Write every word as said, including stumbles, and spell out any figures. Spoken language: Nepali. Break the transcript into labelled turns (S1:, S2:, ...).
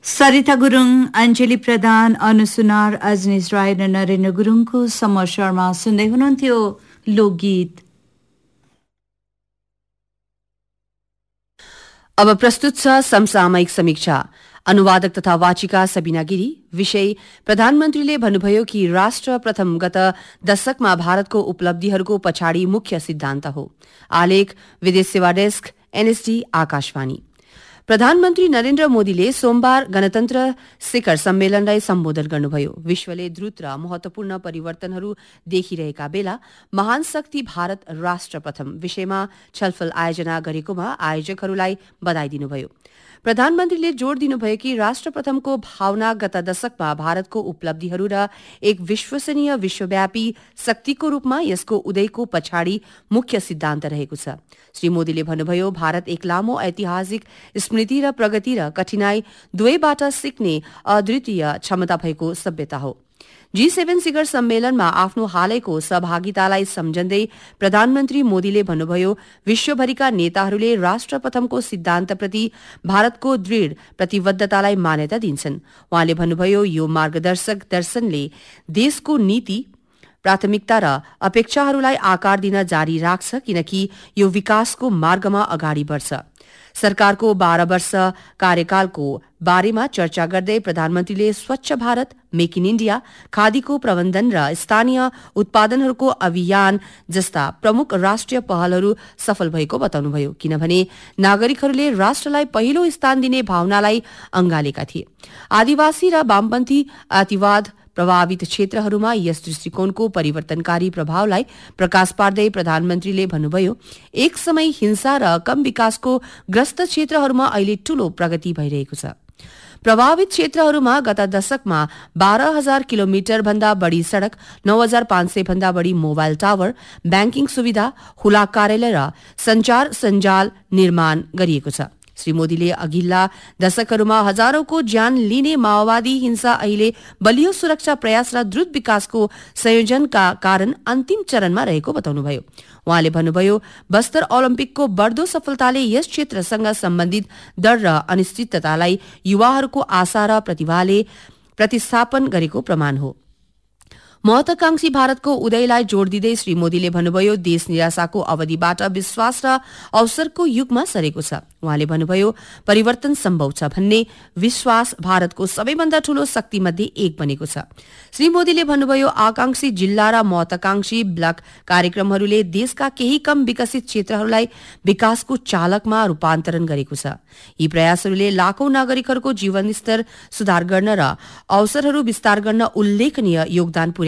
S1: सरिता गुरुङ, अञ्जली प्रधान, अनु सुनार, अजनिस राई र नरेन्द्र गुरुङको समाचारमा सुन्दै हुनुहुन्थ्यो लोकगीत।
S2: अब प्रस्तुत छ समसामयिक समीक्षा। अनुवादक तथा वाचिका सबिना गिरी। विषय प्रधानमन्त्रीले भन्नुभयो कि राष्ट्र प्रथम गत दशकमा भारतको उपलब्धिहरूको पछाडि मुख्य सिद्धान्त हो। आलेख विदेश सेवा डेस्क, एनएसडी, आकाशवाणी। प्रधानमन्त्री नरेन्द्र मोदीले सोमबार गणतन्त्र शिखर सम्मेलनलाई सम्बोधन गर्नुभयो। विश्वले द्रुत र महत्वपूर्ण परिवर्तनहरू देखिरहेका बेला महान शक्ति भारत राष्ट्र प्रथम विषयमा छलफल आयोजना गरेकोमा आयोजकहरूलाई बधाई दिनुभयो। प्रधानमन्त्रीले जोड़ दिनुभयो कि राष्ट्र प्रथमको भावना गत दशकमा भारतको उपलब्धिहरू र एक विश्वसनीय विश्वव्यापी शक्तिको रूपमा यसको उदयको पछाडि मुख्य सिद्धान्त रहेको छ। श्री मोदीले भन्नुभयो, भारत एक लामो ऐतिहासिक स्मृति र प्रगति र कठिनाई दुवैबाट सिक्ने अद्वितीय क्षमता भएको सभ्यता हो। जी सेभेन शिखर सम्मेलनमा आफ्नो हालैको सहभागितालाई सम्झँदै प्रधानमन्त्री मोदीले भन्नुभयो, विश्वभरिका नेताहरूले राष्ट्र प्रथमको सिद्धान्तप्रति भारतको दृढ प्रतिबद्धतालाई मान्यता दिन्छन्। उहाँले भन्नुभयो, यो मार्गदर्शक दर्शनले देशको नीति, प्राथमिकता र अपेक्षाहरूलाई आकार दिन जारी राख्छ, किनकि यो विकासको मार्गमा अगाडि बढ्छ। सरकारको बाह्र वर्ष कार्यकालको बारेमा चर्चा गर्दै प्रधानमन्त्रीले स्वच्छ भारत, मेक इन इण्डिया, खादीको प्रबन्धन र स्थानीय उत्पादनहरूको अभियान जस्ता प्रमुख राष्ट्रिय पहलहरू सफल भएको बताउनुभयो, किनभने नागरिकहरूले राष्ट्रलाई पहिलो स्थान दिने भावनालाई अँगालेका थिए। आदिवासी र वामपन्थी अतिवाद प्रभावित क्षेत्रहरूमा यस दृष्टिकोणको परिवर्तनकारी प्रभावलाई प्रकाश पार्दै प्रधानमन्त्रीले भन्नुभयो, एक समय हिंसा र कम विकासको ग्रस्त क्षेत्रहरूमा अहिले ठूलो प्रगति भइरहेको छ। प्रभावित क्षेत्रहरूमा गत दशकमा बाह्र हजार किलोमिटर भन्दा बढ़ी सड़क, नौ हजार पाँच सय भन्दा बढ़ी मोबाइल टावर, ब्याङ्किङ सुविधा, हुलाक कार्यालय र संचार सञ्जाल निर्माण गरिएको छ। श्री मोदीले अघिल्ला दशकहरूमा हजारौंको ज्यान लिने माओवादी हिंसा अहिले बलियो सुरक्षा प्रयास र द्रुत विकासको संयोजनका कारण अन्तिम चरणमा रहेको बताउनुभयो। उहाँले भन्नुभयो, बस्तर ओलम्पिकको बढ्दो सफलताले यस क्षेत्रसँग सम्बन्धित डर र अनिश्चिततालाई युवाहरूको आशा र प्रतिभाले प्रतिस्थापन गरेको प्रमाण हो। महत्वाकांक्षी भारतको उदयलाई जोड़ दिँदै श्री मोदीले भन्नुभयो, देश निराशाको अवधिबाट विश्वास र अवसरको युगमा सरेको छ। उहाँले भन्नुभयो, परिवर्तन सम्भव छ भन्ने विश्वास भारतको सबैभन्दा ठूलो शक्ति मध्ये एक बनेको छ। श्री मोदीले भन्नुभयो, आकांक्षी जिल्ला र महत्वाकांक्षी ब्लक कार्यक्रमहरूले देशका केही कम विकसित क्षेत्रहरूलाई विकासको चालकमा रूपान्तरण गरेको छ। यी प्रयासहरूले लाखौं नागरिकहरूको जीवनस्तर सुधार गर्न र अवसरहरू विस्तार गर्न उल्लेखनीय योगदान पुर्याएको